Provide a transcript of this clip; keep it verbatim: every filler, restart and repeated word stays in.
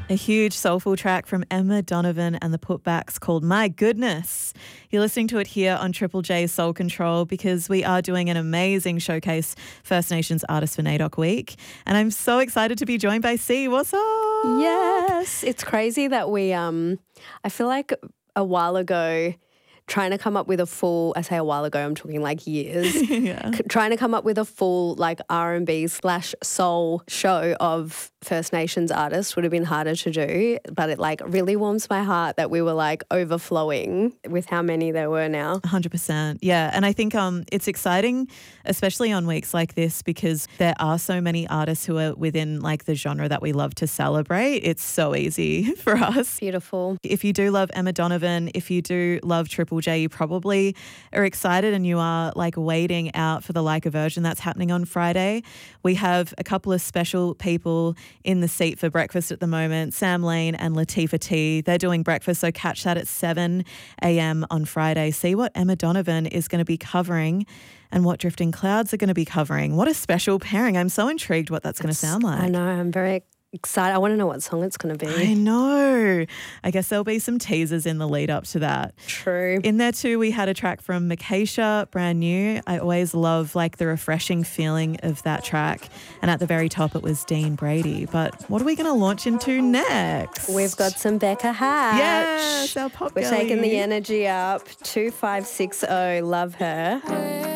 A huge soulful track from Emma Donovan and the Putbacks called My Goodness. You're listening to it here on Triple J Soul Control because we are doing an amazing showcase First Nations Artists for NAIDOC Week. And I'm so excited to be joined by C. What's up? Yes. It's crazy that we, um, I feel like a while ago, trying to come up with a full, I say a while ago, I'm talking like years, yeah. c- trying to come up with a full like R and B slash soul show of First Nations artists would have been harder to do, but it like really warms my heart that we were like overflowing with how many there were now. one hundred percent. Yeah. And I think um, it's exciting, especially on weeks like this, because there are so many artists who are within like the genre that we love to celebrate. It's so easy for us. Beautiful. If you do love Emma Donovan, if you do love Triple J, you probably are excited and you are like waiting out for the Like a Virgin that's happening on Friday. We have a couple of special people in the seat for breakfast at the moment, Sam Lane and Latifah T. They're doing breakfast, so catch that at seven a.m. on Friday. See what Emma Donovan is going to be covering and what Drifting Clouds are going to be covering. What a special pairing. I'm so intrigued what that's going to sound like. I know. I'm very excited. I want to know what song it's going to be. I know. I guess there'll be some teasers in the lead up to that. True. In there too, we had a track from Makaysha, brand new. I always love like the refreshing feeling of that track. And at the very top, it was Dean Brady. But what are we going to launch into next? We've got some Becca Hatch. Yes, our pop We're girlie. taking the energy up. two five six zero, love her.